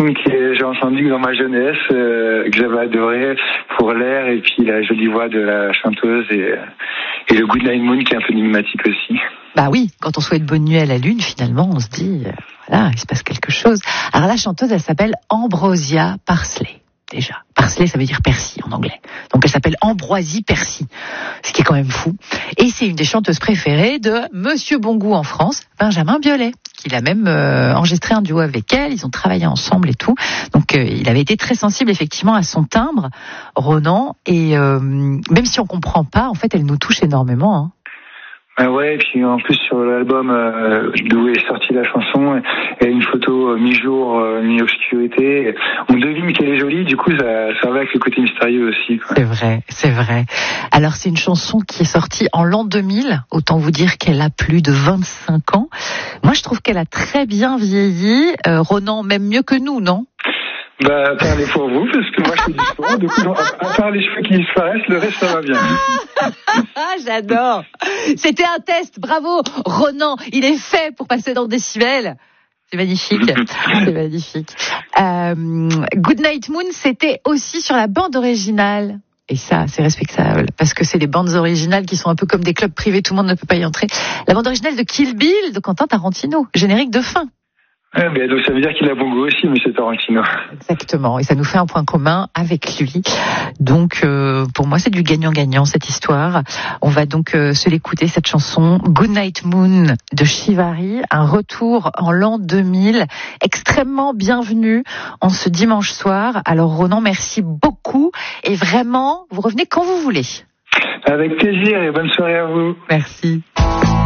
que j'ai entendue dans ma jeunesse, que j'avais adoré pour l'air et puis la jolie voix de la chanteuse et le Good Night Moon qui est un peu énigmatique aussi. Bah oui, quand on souhaite bonne nuit à la lune, finalement, on se dit, voilà, il se passe quelque chose. Alors la chanteuse, elle s'appelle Ambrosia Parsley. Déjà. Parsley, ça veut dire persil en anglais. Donc elle s'appelle Ambroisie Persil, ce qui est quand même fou. Et c'est une des chanteuses préférées de Monsieur Bongout en France, Benjamin Biolay. Il a même enregistré un duo avec elle, ils ont travaillé ensemble et tout. Donc il avait été très sensible effectivement à son timbre, Ronan, et même si on comprend pas, en fait elle nous touche énormément. Hein. Ouais, et puis en plus sur l'album d'où est sortie la chanson, il y a une photo mi-jour, mi-obscurité. On devine qu'elle est jolie, du coup ça va avec le côté mystérieux aussi, quoi. C'est vrai. Alors c'est une chanson qui est sortie en l'an 2000, autant vous dire qu'elle a plus de 25 ans. Moi je trouve qu'elle a très bien vieilli, Ronan même mieux que nous, non ? Bah, parlez pour vous, parce que moi je suis dispo. Du coup, à part les cheveux qui disparaissent, le reste ça va bien. J'adore. C'était un test, bravo. Ronan, il est fait pour passer dans Décibel. C'est magnifique. C'est magnifique. Good Night Moon, c'était aussi sur la bande originale. Et ça, c'est respectable, parce que c'est les bandes originales qui sont un peu comme des clubs privés, tout le monde ne peut pas y entrer. La bande originale de Kill Bill, de Quentin Tarantino, générique de fin. Ouais, mais donc ça veut dire qu'il a bon goût aussi, monsieur Tarantino. Exactement, et ça nous fait un point commun avec lui. Donc, pour moi, c'est du gagnant-gagnant, cette histoire. On va donc se l'écouter, cette chanson Good Night Moon de Chivari, un retour en l'an 2000, extrêmement bienvenu en ce dimanche soir. Alors, Ronan, merci beaucoup, et vraiment, vous revenez quand vous voulez. Avec plaisir, et bonne soirée à vous. Merci.